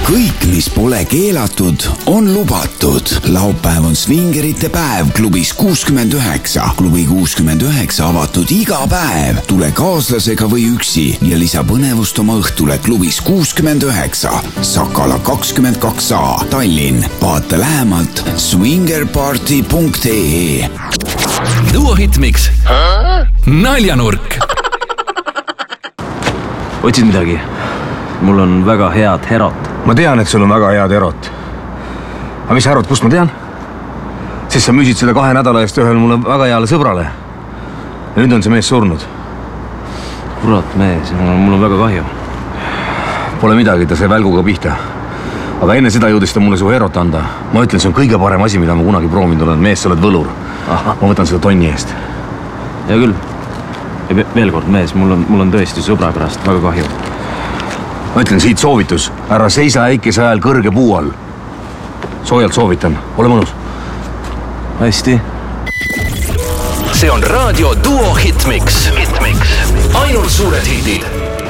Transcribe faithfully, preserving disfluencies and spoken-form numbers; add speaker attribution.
Speaker 1: kõik, mis pole keelatud, on lubatud. Laupäev on svingerite päev klubis kuuskümmend üheksa. Klubi kuuskümmend üheksa avatud iga päev. Tule kaaslasega või üksi ja lisa põnevust oma õhtule klubis kuuskümmend üheksa. Sakala kakskümmend kaks A, Tallinn. Vaata lähemalt swingerparty punkt ee.
Speaker 2: Duo Hitmix. Naljanurk.
Speaker 3: Otsid midagi? Mul on väga head herot.
Speaker 4: Ma tean, et sul on väga head herot. Aga mis herot, kust ma tean? Sest sa müüsid seda kahe nädala eest ühel mulle väga heale sõbrale. Ja nüüd on see mees surnud.
Speaker 3: Kurat mees, mul on väga kahju.
Speaker 4: Pole midagi, ta sai välguga pihta. Aga enne seda jõudis ta mulle su herot anda. Ma ütlen, see on kõige parem asi, mida ma kunagi proovinud olen. Mees, sa oled võlur. Aha. Ma võtan seda tonni eest.
Speaker 3: Ja küll. Ja veel kord, mees, mul on, mul on tõesti sõbra pärast väga kahju.
Speaker 4: Ma ütlen siit soovitus. Ära seisa äikese ajal kõrge puu all. Soojalt soovitan. Ole mõnus.
Speaker 3: Hästi.
Speaker 2: See on raadio Duo Hitmix. Hitmix. Ainult suured hildid.